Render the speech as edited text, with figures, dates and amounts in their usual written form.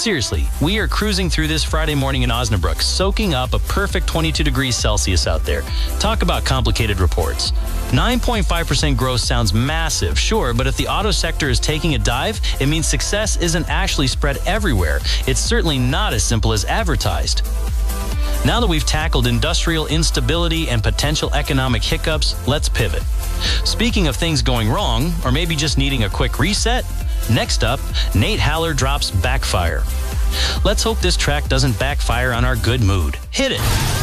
seriously, we are cruising through this Friday morning in Osnabrück, soaking up a perfect 22 degrees Celsius out there. Talk about complicated reports. 9.5% growth sounds massive, sure, but if the auto sector is taking a dive, it means success isn't actually spread everywhere. It's certainly not as simple as advertised. Now that we've tackled industrial instability and potential economic hiccups, let's pivot. Speaking of things going wrong, or maybe just needing a quick reset, next up, Nate Haller drops Backfire. Let's hope this track doesn't backfire on our good mood. Hit it!